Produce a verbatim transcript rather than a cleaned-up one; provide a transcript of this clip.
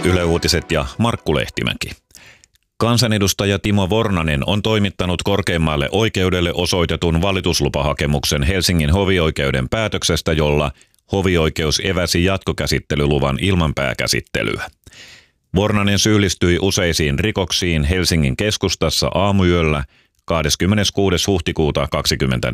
Yle Uutiset ja Markku Lehtimäki. Kansanedustaja Timo Vornanen on toimittanut korkeimmalle oikeudelle osoitetun valituslupahakemuksen Helsingin hovioikeuden päätöksestä, jolla hovioikeus eväsi jatkokäsittelyluvan ilman pääkäsittelyä. Vornanen syyllistyi useisiin rikoksiin Helsingin keskustassa aamuyöllä kahdeskymmeneskuudes huhtikuuta kaksikymmentäneljä.